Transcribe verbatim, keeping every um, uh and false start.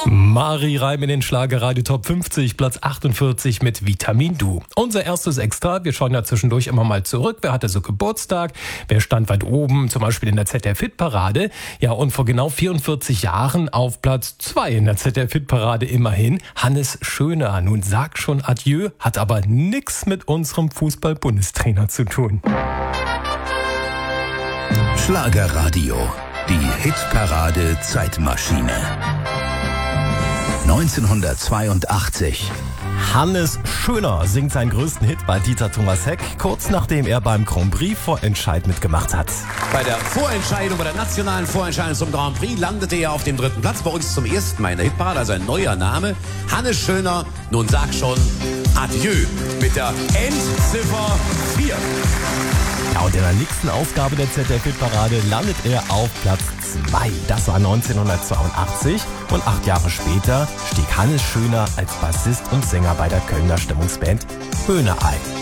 Mari Reim in den Schlagerradio Top fünfzig, Platz achtundvierzig mit Vitamin Du. Unser erstes Extra, wir schauen ja zwischendurch immer mal zurück. Wer hatte so Geburtstag? Wer stand weit oben? Zum Beispiel in der Z D F-Hitparade. Ja, und vor genau vierundvierzig Jahren auf Platz zwei in der Z D F-Hitparade immerhin Hannes Schöner. Nun sag schon Adieu, hat aber nix mit unserem Fußball-Bundestrainer zu tun. Schlagerradio, die Hitparade Zeitmaschine. neunzehnhundertzweiundachtzig. Hannes Schöner singt seinen größten Hit bei Dieter Thomas Heck, kurz nachdem er beim Grand Prix Vorentscheid mitgemacht hat. Bei der Vorentscheidung, bei der nationalen Vorentscheidung zum Grand Prix landete er auf dem dritten Platz. Bei uns zum ersten Mal in der Hitparade, also ein neuer Name. Hannes Schöner, nun sag schon Adieu mit der Endziffer vier. Ja, und in der nächsten Ausgabe der Z D F-Hitparade landet er auf Platz zwei. Das war neunzehnhundertzweiundachtzig und acht Jahre später stieg Hannes Schöner als Bassist und Sänger bei der Kölner Stimmungsband Höhne ein.